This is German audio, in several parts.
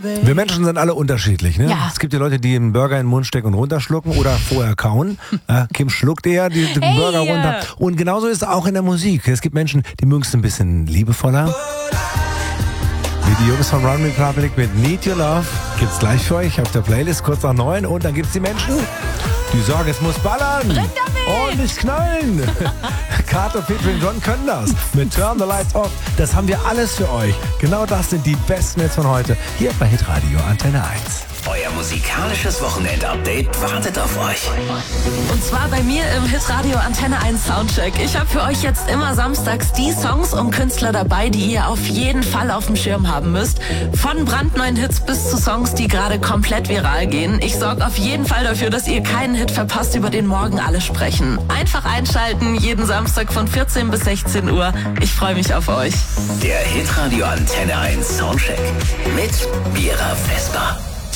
Wir Menschen sind alle unterschiedlich, ne? Ja. Es gibt ja Leute, die einen Burger in den Mund stecken und runterschlucken oder vorher kauen. Kim schluckt eher den Burger runter. Und genauso ist es auch in der Musik. Es gibt Menschen, die mögen es ein bisschen liebevoller. Wie die Jungs von Run Republic mit Need Your Love gibt's gleich für euch auf der Playlist kurz nach 9. Und dann gibt's die Menschen, die sagen, es muss ballern und nicht knallen. Carter, Featuring John können das mit Turn the Lights Off. Das haben wir alles für euch. Genau das sind die besten Hits von heute hier bei Hitradio Antenne 1. Euer musikalisches Wochenend-Update wartet auf euch. Und zwar bei mir im Hitradio Antenne 1 Soundcheck. Ich habe für euch jetzt immer samstags die Songs und Künstler dabei, die ihr auf jeden Fall auf dem Schirm haben müsst. Von brandneuen Hits bis zu Songs, die gerade komplett viral gehen. Ich sorge auf jeden Fall dafür, dass ihr keinen Hit verpasst, über den morgen alle sprechen. Einfach einschalten, jeden Samstag von 14 bis 16 Uhr. Ich freue mich auf euch. Der Hitradio Antenne 1 Soundcheck mit Mira Vesper.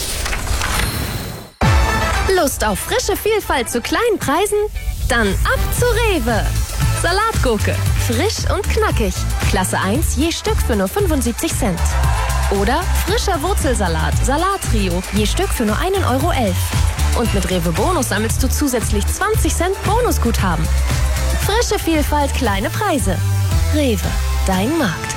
Lust auf frische Vielfalt zu kleinen Preisen? Dann ab zu Rewe. Salatgurke, frisch und knackig. Klasse 1 je Stück für nur 75 Cent. Oder frischer Wurzelsalat, Salattrio, je Stück für nur 1,11 Euro. Und mit Rewe Bonus sammelst du zusätzlich 20 Cent Bonusguthaben. Frische Vielfalt, kleine Preise. Rewe, dein Markt.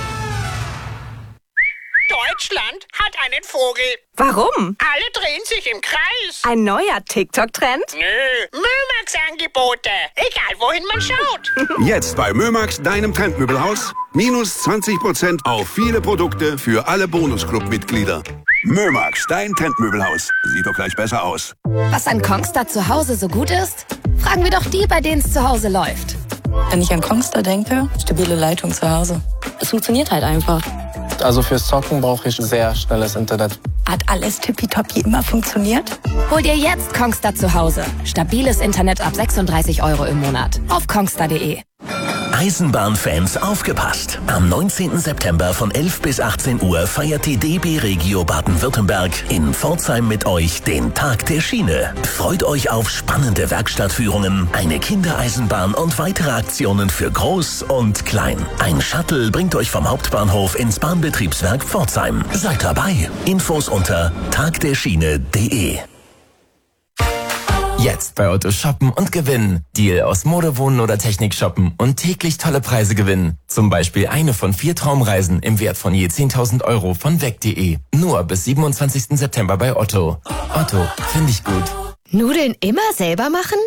Deutschland hat einen Vogel. Warum? Alle drehen sich im Kreis. Ein neuer TikTok-Trend? Nö, Mömax-Angebote. Egal, wohin man schaut. Jetzt bei Mömax, deinem Trendmöbelhaus. Minus 20% auf viele Produkte für alle Bonusclub-Mitglieder. Mömax, dein Trendmöbelhaus. Sieht doch gleich besser aus. Was an Kongstar zu Hause so gut ist? Fragen wir doch die, bei denen es zu Hause läuft. Wenn ich an Kongstar denke, stabile Leitung zu Hause. Es funktioniert halt einfach. Also fürs Zocken brauche ich sehr schnelles Internet. Hat alles tippitoppi immer funktioniert? Hol dir jetzt Kongstar zu Hause. Stabiles Internet ab 36 Euro im Monat. Auf kongstar.de. Eisenbahnfans aufgepasst! Am 19. September von 11 bis 18 Uhr feiert die DB Regio Baden-Württemberg in Pforzheim mit euch den Tag der Schiene. Freut euch auf spannende Werkstattführungen, eine Kindereisenbahn und weitere Aktionen für Groß und Klein. Ein Shuttle bringt euch vom Hauptbahnhof ins Bahnbetriebswerk Pforzheim. Seid dabei. Infos unter tagderschiene.de. Jetzt bei Otto shoppen und gewinnen. Deal aus Mode, Wohnen oder Technik shoppen und täglich tolle Preise gewinnen. Zum Beispiel eine von 4 Traumreisen im Wert von je 10.000 Euro von weg.de. Nur bis 27. September bei Otto. Otto, finde ich gut. Nudeln immer selber machen?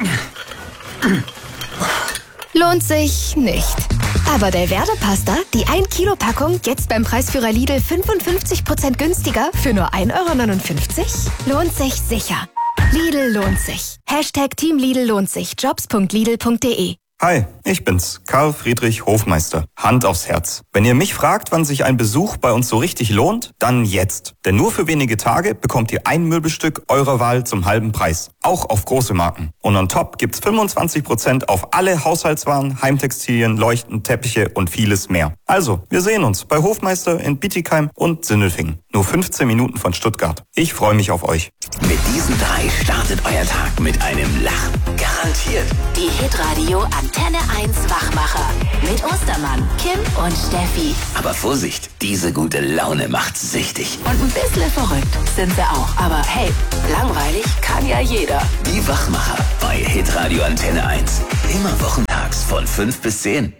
Lohnt sich nicht. Aber der Werdepasta, die 1 Kilo Packung, jetzt beim Preisführer Lidl 55% günstiger für nur 1,59 €? Lohnt sich sicher. Lidl lohnt sich. Hashtag Team Lidl lohnt sich. Jobs.lidl.de. Hi, ich bin's, Karl Friedrich Hofmeister. Hand aufs Herz. Wenn ihr mich fragt, wann sich ein Besuch bei uns so richtig lohnt, dann jetzt. Denn nur für wenige Tage bekommt ihr ein Möbelstück eurer Wahl zum halben Preis. Auch auf große Marken. Und on top gibt's 25% auf alle Haushaltswaren, Heimtextilien, Leuchten, Teppiche und vieles mehr. Also, wir sehen uns bei Hofmeister in Bietigheim und Sindelfingen. Nur 15 Minuten von Stuttgart. Ich freue mich auf euch. Mit diesen 3 startet euer Tag mit einem Lachen. Garantiert. Die Hitradio Antenne 1 Wachmacher. Mit Ostermann, Kim und Steffi. Aber Vorsicht, diese gute Laune macht süchtig. Und ein bisschen verrückt sind sie auch. Aber hey, langweilig kann ja jeder. Die Wachmacher bei Hitradio Antenne 1. Immer wochentags von 5 bis 10.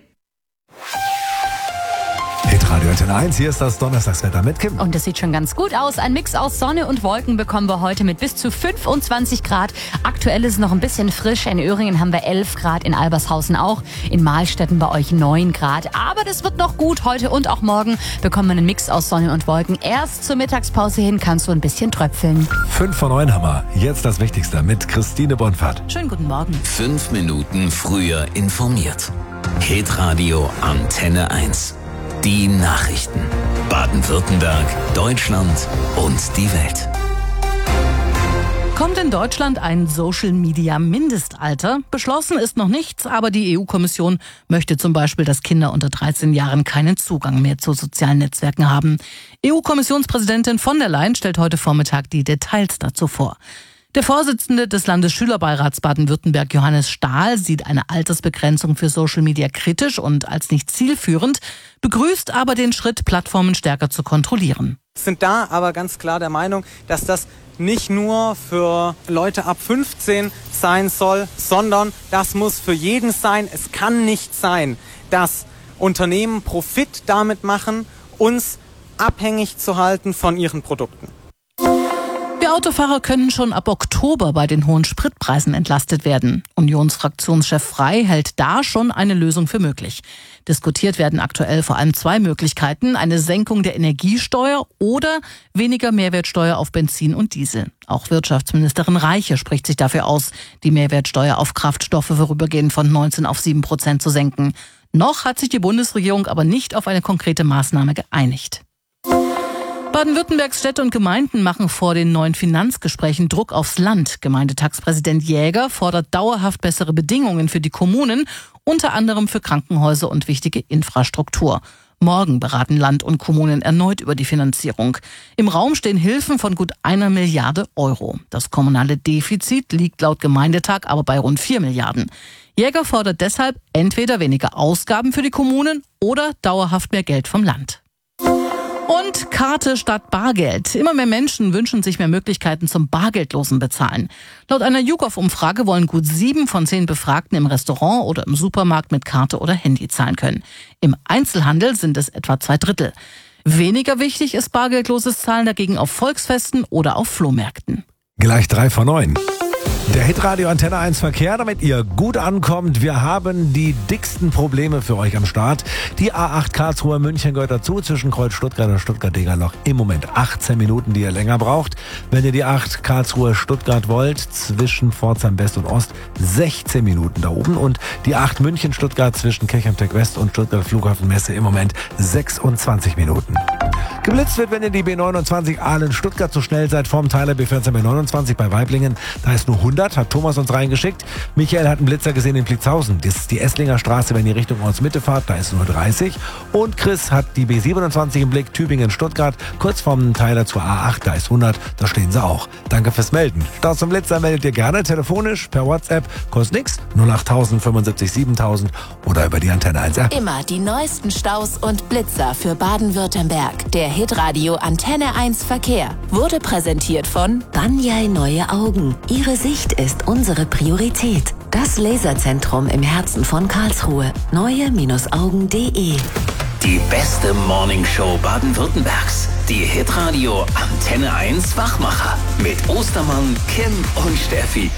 Hitradio Antenne 1, hier ist das Donnerstagswetter mit Kim. Und das sieht schon ganz gut aus. Ein Mix aus Sonne und Wolken bekommen wir heute mit bis zu 25 Grad. Aktuell ist es noch ein bisschen frisch. In Öhringen haben wir 11 Grad, in Albershausen auch. In Mahlstetten bei euch 9 Grad. Aber das wird noch gut. Heute und auch morgen bekommen wir einen Mix aus Sonne und Wolken. Erst zur Mittagspause hin kannst du ein bisschen tröpfeln. 5 vor 9 haben wir. Jetzt das Wichtigste mit Christine Bonfahrt. Schönen guten Morgen. 5 Minuten früher informiert. Hitradio Antenne 1. Die Nachrichten. Baden-Württemberg, Deutschland und die Welt. Kommt in Deutschland ein Social-Media-Mindestalter? Beschlossen ist noch nichts, aber die EU-Kommission möchte zum Beispiel, dass Kinder unter 13 Jahren keinen Zugang mehr zu sozialen Netzwerken haben. EU-Kommissionspräsidentin von der Leyen stellt heute Vormittag die Details dazu vor. Der Vorsitzende des Landesschülerbeirats Baden-Württemberg, Johannes Stahl, sieht eine Altersbegrenzung für Social Media kritisch und als nicht zielführend, begrüßt aber den Schritt, Plattformen stärker zu kontrollieren. Sind da aber ganz klar der Meinung, dass das nicht nur für Leute ab 15 sein soll, sondern das muss für jeden sein. Es kann nicht sein, dass Unternehmen Profit damit machen, uns abhängig zu halten von ihren Produkten. Wir Autofahrer können schon ab Oktober bei den hohen Spritpreisen entlastet werden. Unionsfraktionschef Frey hält da schon eine Lösung für möglich. Diskutiert werden aktuell vor allem 2 Möglichkeiten: eine Senkung der Energiesteuer oder weniger Mehrwertsteuer auf Benzin und Diesel. Auch Wirtschaftsministerin Reiche spricht sich dafür aus, die Mehrwertsteuer auf Kraftstoffe vorübergehend von 19% auf 7% zu senken. Noch hat sich die Bundesregierung aber nicht auf eine konkrete Maßnahme geeinigt. Baden-Württembergs Städte und Gemeinden machen vor den neuen Finanzgesprächen Druck aufs Land. Gemeindetagspräsident Jäger fordert dauerhaft bessere Bedingungen für die Kommunen, unter anderem für Krankenhäuser und wichtige Infrastruktur. Morgen beraten Land und Kommunen erneut über die Finanzierung. Im Raum stehen Hilfen von gut 1 Milliarde Euro. Das kommunale Defizit liegt laut Gemeindetag aber bei rund 4 Milliarden. Jäger fordert deshalb entweder weniger Ausgaben für die Kommunen oder dauerhaft mehr Geld vom Land. Und Karte statt Bargeld. Immer mehr Menschen wünschen sich mehr Möglichkeiten zum bargeldlosen Bezahlen. Laut einer YouGov-Umfrage wollen gut 7 von 10 Befragten im Restaurant oder im Supermarkt mit Karte oder Handy zahlen können. Im Einzelhandel sind es etwa 2/3. Weniger wichtig ist bargeldloses Zahlen dagegen auf Volksfesten oder auf Flohmärkten. Gleich 3 vor 9. Der Hitradio Antenne 1 Verkehr, damit ihr gut ankommt. Wir haben die dicksten Probleme für euch am Start. Die A8 Karlsruhe München gehört dazu, zwischen Kreuz Stuttgart und Stuttgart-Degerloch. Im Moment 18 Minuten, die ihr länger braucht. Wenn ihr die 8 Karlsruhe Stuttgart wollt, zwischen Pforzheim West und Ost, 16 Minuten da oben. Und die 8 München Stuttgart zwischen Kirchheim-Tech West und Stuttgart Flughafen Messe im Moment 26 Minuten. Geblitzt wird, wenn ihr die B29 Aalen-Stuttgart zu schnell seid, vom Teiler B14 B29 bei Weiblingen. Da ist nur 100, hat Thomas uns reingeschickt. Michael hat einen Blitzer gesehen in Plitzhausen. Das ist die Esslinger Straße, wenn ihr Richtung Ortsmitte fahrt, da ist nur 30. Und Chris hat die B27 im Blick, Tübingen-Stuttgart, kurz vom Teiler zur A8, da ist 100, da stehen sie auch. Danke fürs Melden. Staus zum Blitzer meldet ihr gerne, telefonisch, per WhatsApp, kostet nix, 08000 75 7000 oder über die Antenne 1 App. Immer die neuesten Staus und Blitzer für Baden-Württemberg. Der Hitradio Antenne 1 Verkehr wurde präsentiert von Banyai Neue Augen. Ihre Sicht ist unsere Priorität. Das Laserzentrum im Herzen von Karlsruhe. Neue-Augen.de. Die beste Morningshow Baden-Württembergs. Die Hitradio Antenne 1 Wachmacher. Mit Ostermann, Kim und Steffi.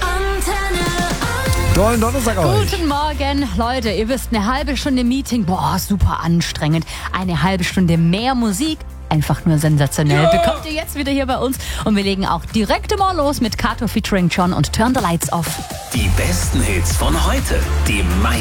Tollen Donnerstag euch. Guten Morgen, Leute. Ihr wisst, eine halbe Stunde Meeting, boah, super anstrengend. Eine halbe Stunde mehr Musik, einfach nur sensationell. Bekommt ihr jetzt wieder hier bei uns. Und wir legen auch direkt mal los mit Kato featuring John und Turn the Lights Off. Die besten Hits von heute. Die meisten